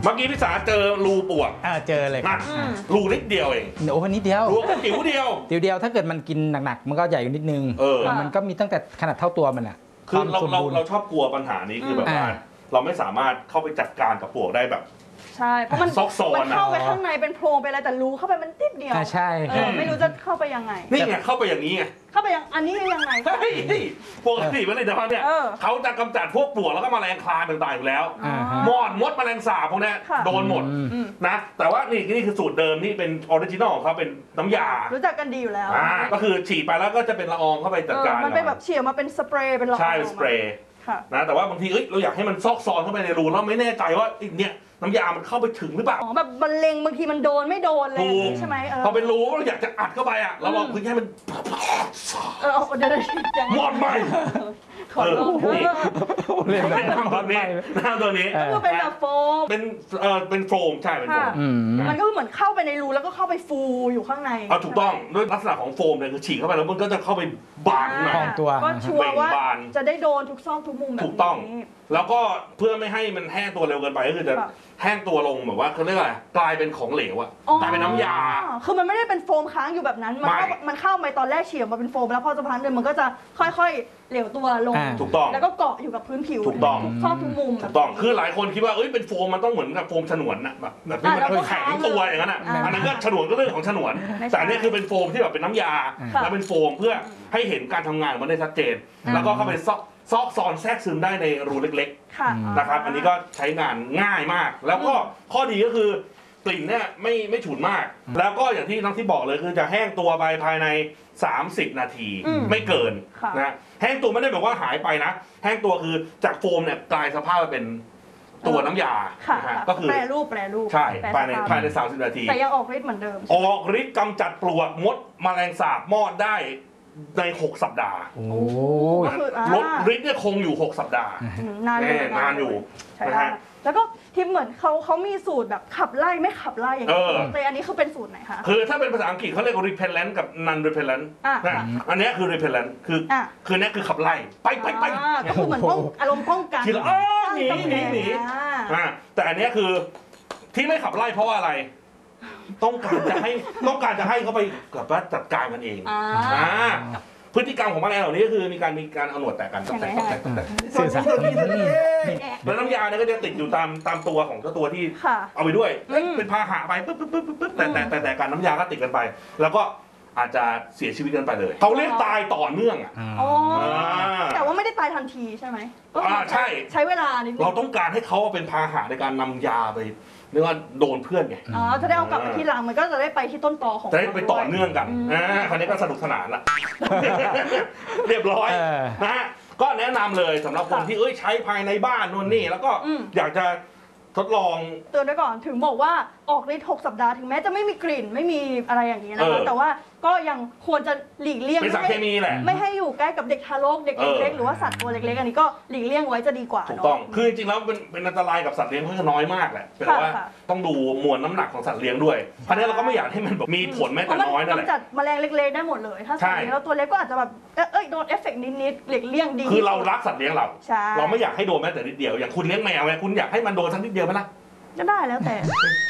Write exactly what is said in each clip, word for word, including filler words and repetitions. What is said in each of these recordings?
เมื่อกี้พี่สาเจอรูปวกอ่าเจอเลยรูนิดเดียวเองโอ้นิดเดียวรูจิ๋วเดียวจิ๋วเดียวถ้าเกิดมันกินหนักๆมันก็ใหญ่อยู่นิดนึงเออมันก็มีตั้งแต่ขนาดเท่าตัวมันอ่ะคือเราเราเราชอบกลัวปัญหานี้คือแบบว่าเราไม่สามารถเข้าไปจัดการกับปวกได้แบบใช่เพราะมันมันเข้าไปข้างในเป็นโพรงไปอะไรแต่รูเข้าไปมันติดเดียวใช่ไม่รู้จะเข้าไปยังไงนี่ไงเข้าไปอย่างนี้ไงเข้าไปยังอันนี้ยังไงปกติผลิตภัณฑ์เนี่ยเขาจะกำจัดพวกปลวกแล้วก็แมลงคลาต่างๆอยู่แล้วมอดมดแมลงสาบพวกนี้โดนหมดนะแต่ว่านี่นี่คือสูตรเดิมนี่เป็นออริจินอลของเขาเป็นน้ำยารู้จักกันดีอยู่แล้วก็คือฉีดไปแล้วก็จะเป็นละอองเข้าไปจัดการมันเป็นแบบเฉียวมาเป็นสเปรย์เป็นละอองใช่สเปรย์นะแต่ว่าบางทีเอ้ยเราอยากให้มันซอกซอนเข้าไปในรูแล้วไม่แน่ใจว่าเนี่ยน้ำยามันเข้าไปถึงหรือเปล่าอ๋อแบบบรรเลงบางทีมันโดนไม่โดนเลยใช่ไหมพอเป็นรูเราอยากจะอัดเข้าไปอ่ะเราลองพื้นให้มันเออเดี๋ยวหมดไหมขอโทษเล่นแบบตัวนี้น้ำตัวนี้ก็เป็นแบบโฟมเป็นเออเป็นโฟมใช่เป็นโฟมมันก็เหมือนเข้าไปในรูแล้วก็เข้าไปฟูอยู่ข้างในเอาถูกต้องด้วยลักษณะของโฟมเนี่ยคือฉีกเข้าไปแล้วมันก็จะเข้าไปบานมาตัวก็ชัวร์ว่าจะได้โดนทุกซอกทุกมุมแบบนี้ถูกต้องแล้วก็เพื่อไม่ให้มันแห้งตัวเร็วเกินไปก็คือจะแห้งตัวลงแบบว่าเขาเรียกอะไรกลายเป็นของเหลวอะกลายเป็นน้ำยาคือมันไม่ได้เป็นโฟมค้างอยู่แบบนั้นมันมันเข้าไปตอนแรกเฉียวมาเป็นโฟมแล้วพอสักพักหนึ่งมันก็จะค่อยๆเหลวตัวลงถูกต้องแล้วก็เกาะอยู่กับพื้นผิวถูกต้องทุกซอกทุกมุมถูกต้องคือหลายคนคิดว่าเอ้ยเป็นโฟมมันต้องเหมือนกับโฟมฉนวนอะแบบแบบที่มันแข็งตัวอย่างนั้นอะอันนั้นก็ฉนวนก็เรื่องของฉนวนแต่อันนี้คือเป็นโฟมที่แบบเป็นน้ำยาแล้วเป็นโฟมเพื่อให้เห็นการทำงานมันได้ชัดเจนแล้วก็เข้าไปซอกซอกซอนแทรกซึมได้ในรูเล็กๆนะครับอันนี้ก็ใช้งานง่ายมากแล้วก็ข้อดีก็คือกลิ่นเนี่ยไม่ไม่ฉุนมากแล้วก็อย่างที่น้องที่บอกเลยคือจะแห้งตัวไปภายในสามสิบนาทีไม่เกินนะแห้งตัวไม่ได้แบบว่าหายไปนะแห้งตัวคือจากโฟมเนี่ยกลายสภาพมาเป็นตัวน้ำยาก็คือแปรรูปแปรรูปใช่ภายในภายในสามสิบนาทีแต่ยังออกฤทธิ์เหมือนเดิมออกฤทธิ์กำจัดปลวกมดแมลงสาบมอดได้ในหกสัปดาห์โอ้ลดฤทธิ์เนี่ยคงอยู่หกสัปดาห์นานอยู่นานอยู่นะฮะแล้วก็ที่เหมือนเขาเขามีสูตรแบบขับไล่ไม่ขับไล่อย่างนี้แต่อันนี้คือเป็นสูตรไหนคะคือถ้าเป็นภาษาอังกฤษเขาเรียกว่า repellent กับ non repellent อันนี้คือ repellent คือคือนี่คือขับไล่ไปไปไปก็คือเหมือนป้องอารมณ์ป้องกันทีละอ้อหนีหนีหนีแต่อันนี้คือที่ไม่ขับไล่เพราะว่าอะไรต้องการจะให้ต้องการจะให้เขาไปกับว่าจัดการกันเองพฤติกรรมของแมลงเหล่านี้ก็คือมีการมีการเอาหนวดแตกกันแตกแตกแตกสื่อสารแล้วน้ำยาเนี่ยก็จะติดอยู่ตามตามตัวของเจ้าตัวที่เอาไปด้วยเป็นพาหะไปปึ๊บปึ๊บปึ๊บปึ๊บแต่แต่แต่แต่การน้ำยาก็ติดกันไปแล้วก็อาจจะเสียชีวิตกันไปเลยเขาเรียกตายต่อเนื่องอ่ะแต่ว่าไม่ได้ตายทันทีใช่ไหมอ่าใช่ใช้เวลานิดนึงเราต้องการให้เขาเป็นพาหะในการนำยาไปเรียกว่าโดนเพื่อนไงอ๋อจะได้เอากลับมาที่หลังมันก็จะได้ไปที่ต้นตอของจะได้ไปต่อเนื่องกันอ่าคราวนี้ก็สนุกสนานละเรียบร้อยนะฮะก็แนะนำเลยสำหรับคนที่เอ้ยใช้ภายในบ้านนู่นนี่แล้วก็อยากจะทดลองเตือนไว้ก่อนถึงบอกว่าออกฤทธิ์หกสัปดาห์ถึงแม้จะไม่มีกลิ่นไม่มีอะไรอย่างนี้นะคะแต่ว่าก็ยังควรจะหลีกเลี่ยงเป็นสารเคมีแหละไม่ให้อยู่ใกล้กับเด็กทารกเด็กเล็กๆหรือว่าสัตว์ตัวเล็กๆอันนี้ก็หลีกเลี่ยงไว้จะดีกว่าถูกต้องคือจริงๆแล้วเป็นเป็นอันตรายกับสัตว์เลี้ยงค่อนข้างน้อยมากแหละแต่ว่าต้องดูมวลน้ำหนักของสัตว์เลี้ยงด้วยเพราะนี้เราก็ไม่อยากให้มันแบบมีผลแม้แต่น้อยนั่นแหละจัดแมลงเล็กๆได้หมดเลยถ้าสัตว์เลี้ยงแล้วตัวเล็กก็อาจจะแบบเอ้ยโดนเอฟเฟกต์นิดๆหลีกเลี่ยงดีคือเรารักสัตว์เลี้ยงเราเราไม่อยากให้โดนแม้แต่นิดเดียวอย่างคุณเลี้ยงแมวไงคุณอยากให้มันโดนสักนิดเดียวไหมล่ะก็ได้แล้วแต่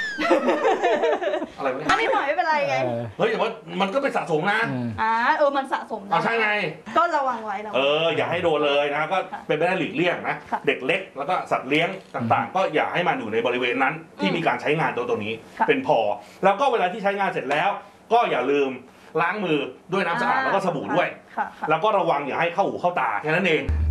อะไรวะอันนี้หน่อยไม่เป็นไรไงเฮ้ยแต่ว่ามันก็เป็นสะสมนะอ่าเออมันสะสมนะใช่ไงก็ระวังไว้เอออย่าให้โดนเลยนะก็เป็นไปได้หลีกเลี่ยงนะเด็กเล็กแล้วก็สัตว์เลี้ยงต่างๆก็อย่าให้มันอยู่ในบริเวณนั้นที่มีการใช้งานตัวตัวนี้เป็นพอแล้วก็เวลาที่ใช้งานเสร็จแล้วก็อย่าลืมล้างมือด้วยน้ำสะอาดแล้วก็สบู่ด้วยแล้วก็ระวังอย่าให้เข้าหูเข้าตาแค่นั้นเอง